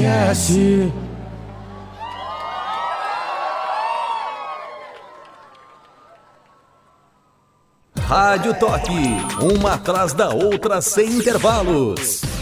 Podcast. Rádio Toque, uma atrás da outra sem intervalos.